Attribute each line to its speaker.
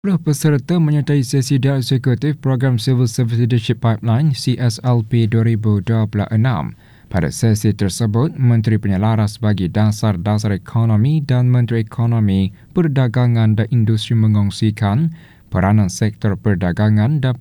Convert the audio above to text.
Speaker 1: Peserta menyertai sesi dialog eksekutif Program Civil Service Leadership Pipeline CSLP 2026. Pada sesi tersebut, Menteri Penyelaras bagi Dasar-Dasar Ekonomi dan Menteri Ekonomi, Perdagangan dan Industri mengongsikan peranan sektor perdagangan dan